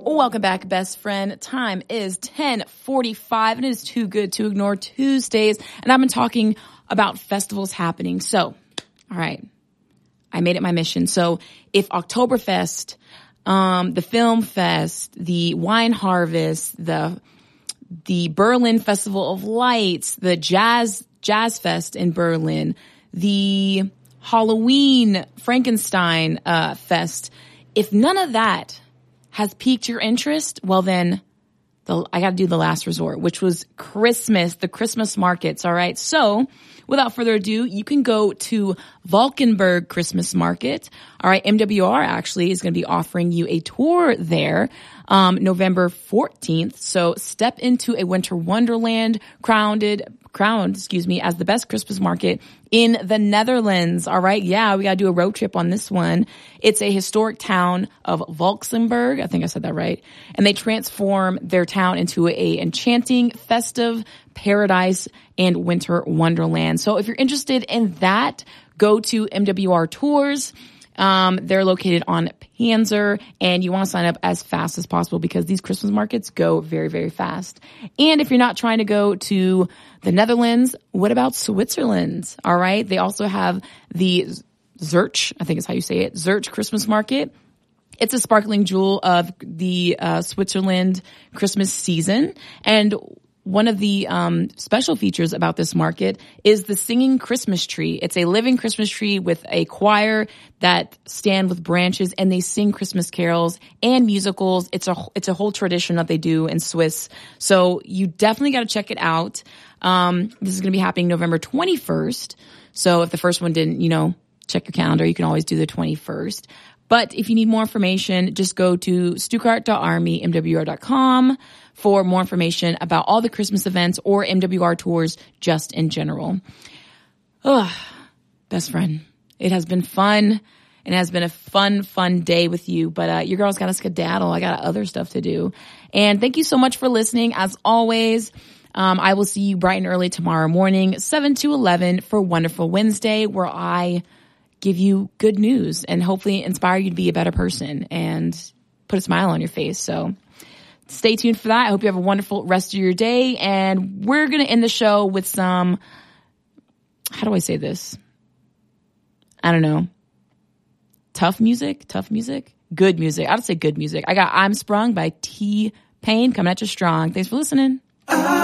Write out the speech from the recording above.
Welcome back, best friend. Time is 10:45 and it is too good to ignore Tuesdays. And I've been talking about festivals happening. So, all right, I made it my mission. So if Oktoberfest, the Film Fest, the Wine Harvest, the Berlin Festival of Lights, the Jazz Fest in Berlin, the Halloween Frankenstein Fest, if none of that has piqued your interest, well then I got to do the last resort, which was Christmas, the Christmas markets. All right. So without further ado, you can go to Valkenburg Christmas Market. All right. MWR actually is going to be offering you a tour there, November 14th. So step into a winter wonderland crowned, as the best Christmas market in the Netherlands. All right. Yeah, we got to do a road trip on this one. It's a historic town of Valkenburg. I think I said that right. And they transform their town into a enchanting, festive paradise and winter wonderland. So if you're interested in that, go to MWR Tours. They're located on Panzer, and you want to sign up as fast as possible because these Christmas markets go very, very fast. And if you're not trying to go to the Netherlands, what about Switzerland? All right. They also have the Zurich, I think is how you say it, Zurich Christmas Market. It's a sparkling jewel of the Switzerland Christmas season. And one of the special features about this market is the singing Christmas tree. It's a living Christmas tree with a choir that stand with branches, and they sing Christmas carols and musicals. It's a whole tradition that they do in Swiss. So you definitely got to check it out. This is going to be happening November 21st. So if the first one didn't, check your calendar, you can always do the 21st. But if you need more information, just go to stuttgart.army.mwr.com for more information about all the Christmas events or MWR tours just in general. Best friend, it has been fun, and it has been a fun day with you. But your girl's got to skedaddle. I got other stuff to do. And thank you so much for listening. As always, I will see you bright and early tomorrow morning, 7 to 11 for Wonderful Wednesday, where I give you good news and hopefully inspire you to be a better person and put a smile on your face. So stay tuned for that. I hope you have a wonderful rest of your day. And we're going to end the show with some, how do I say this? I don't know. Tough music? Good music. I would say good music. I got I'm Sprung by T-Pain coming at you strong. Thanks for listening.